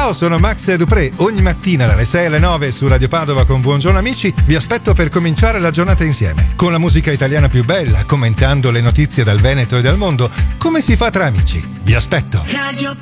Ciao, sono Max Dupré. Ogni mattina dalle 6 alle 9 su Radio Padova con Buongiorno Amici vi aspetto per cominciare la giornata insieme. Con la musica italiana più bella, commentando le notizie dal Veneto e dal mondo, come si fa tra amici. Vi aspetto.